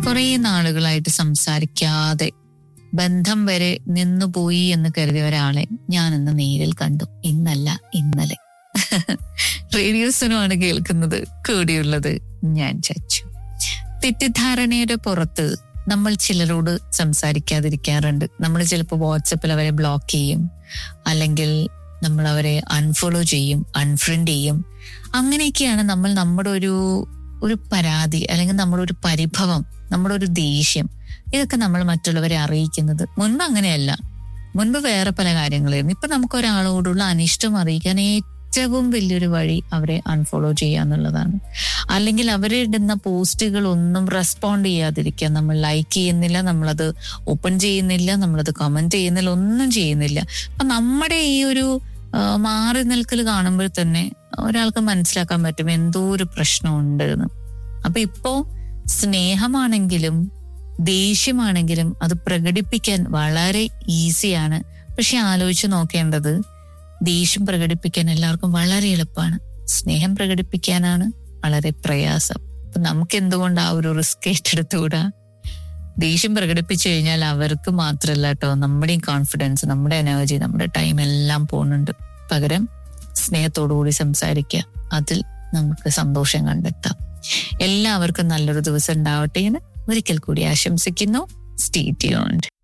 കുറെ നാളുകളായിട്ട് സംസാരിക്കാതെ ബന്ധം വരെ നിന്നുപോയി എന്ന് കരുതിയ ഒരാളെ ഞാൻ ഇന്ന് നേരിൽ കണ്ടു. ഇന്നല്ല, ഇന്നലെ. റേഡിയോസിനുമാണ് കേൾക്കുന്നത്. കൂടിയുള്ളത് ഞാൻ ചച്ചു. തെറ്റിദ്ധാരണയുടെ പുറത്ത് നമ്മൾ ചിലരോട് സംസാരിക്കാതിരിക്കാറുണ്ട്. നമ്മൾ ചിലപ്പോൾ വാട്സപ്പിൽ അവരെ ബ്ലോക്ക് ചെയ്യും, അല്ലെങ്കിൽ നമ്മൾ അവരെ അൺഫോളോ ചെയ്യും, അൺഫ്രണ്ട് ചെയ്യും. അങ്ങനെയൊക്കെയാണ് നമ്മൾ നമ്മുടെ ഒരു പരാതി, അല്ലെങ്കിൽ നമ്മുടെ ഒരു പരിഭവം, നമ്മുടെ ഒരു ദേഷ്യം, ഇതൊക്കെ നമ്മൾ മറ്റുള്ളവരെ അറിയിക്കുന്നത്. മുൻപ് അങ്ങനെയല്ല. മുൻപ് വേറെ പല കാര്യങ്ങളായിരുന്നു. ഇപ്പൊ നമുക്ക് ഒരാളോടുള്ള അനിഷ്ടം അറിയിക്കാൻ ഏറ്റവും വലിയൊരു വഴി അവരെ അൺഫോളോ ചെയ്യുക എന്നുള്ളതാണ്. അല്ലെങ്കിൽ അവരിടുന്ന പോസ്റ്റുകൾ ഒന്നും റെസ്പോണ്ട് ചെയ്യാതിരിക്കുക. നമ്മൾ ലൈക്ക് ചെയ്യുന്നില്ല, നമ്മളത് ഓപ്പൺ ചെയ്യുന്നില്ല, നമ്മളത് കമന്റ് ചെയ്യുന്നില്ല, ഒന്നും ചെയ്യുന്നില്ല. അപ്പൊ നമ്മുടെ ഈ ഒരു മാറി നിൽക്കൽ കാണുമ്പോൾ തന്നെ ഒരാൾക്ക് മനസ്സിലാക്കാൻ പറ്റും എന്തോ ഒരു പ്രശ്നമുണ്ട് എന്ന്. അപ്പൊ ഇപ്പോ സ്നേഹമാണെങ്കിലും ദേഷ്യമാണെങ്കിലും അത് പ്രകടിപ്പിക്കാൻ വളരെ ഈസിയാണ്. പക്ഷെ ആലോചിച്ച് നോക്കേണ്ടത്, ദേഷ്യം പ്രകടിപ്പിക്കാൻ എല്ലാവർക്കും വളരെ എളുപ്പമാണ്, സ്നേഹം പ്രകടിപ്പിക്കാനാണ് വളരെ പ്രയാസം. അപ്പൊ നമുക്ക് എന്തുകൊണ്ട് ആ ഒരു റിസ്ക് ഏറ്റെടുത്തുകൂടാ? ദേഷ്യം പ്രകടിപ്പിച്ചു കഴിഞ്ഞാൽ അവർക്ക് മാത്രമല്ല കേട്ടോ, നമ്മുടെയും കോൺഫിഡൻസ്, നമ്മുടെ എനർജി, നമ്മുടെ ടൈം എല്ലാം പോകുന്നുണ്ട്. പകരം സ്നേഹത്തോടുകൂടി സംസാരിക്കുക, അതിൽ നമുക്ക് സന്തോഷം കണ്ടെത്താം. എല്ലാവർക്കും നല്ലൊരു ദിവസം ഉണ്ടാവട്ടെ എന്ന് ഒരിക്കൽ കൂടി ആശംസിക്കുന്നു. Stay tuned.